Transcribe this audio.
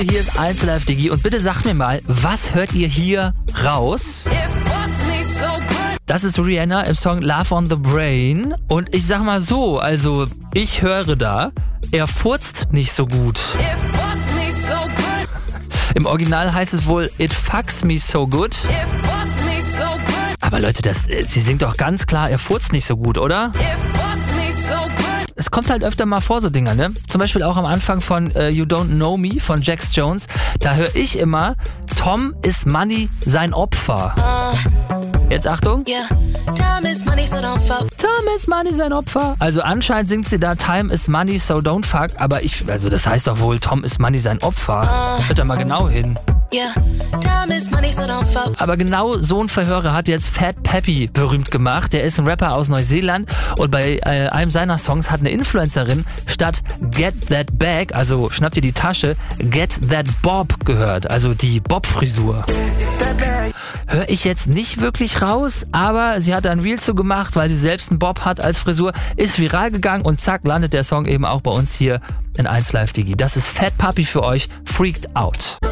Hier ist 1 Live Digi und bitte sagt mir mal, was hört ihr hier raus? Das ist Rihanna im Song Love on the Brain und ich sag mal so, also ich höre da, er furzt nicht so gut. Im Original heißt es wohl It fucks me so good. Aber Leute, sie singt doch ganz klar, er furzt nicht so gut, oder? Es kommt halt öfter mal vor, so Dinger, ne? Zum Beispiel auch am Anfang von You Don't Know Me von Jax Jones. Da höre ich immer, Tom is Money sein Opfer. Jetzt Achtung. Time is money, so don't fuck. Time is money sein Opfer. Also anscheinend singt sie da Time is money, so don't fuck. Aber also das heißt doch wohl Tom is money sein Opfer. Hört da mal genau hin. Time is money, so don't fuck. Aber genau so ein Verhörer hat jetzt Fat Pappy berühmt gemacht. Der ist ein Rapper aus Neuseeland und bei einem seiner Songs hat eine Influencerin statt Get That Bag, also schnapp dir die Tasche, Get That Bob gehört, also die Bob-Frisur. Höre ich jetzt nicht wirklich raus, aber sie hat ein Reel zu gemacht, weil sie selbst einen Bob hat als Frisur, ist viral gegangen und zack, landet der Song eben auch bei uns hier in 1 Live Digi. Das ist Fat Pappy für euch, Freaked Out.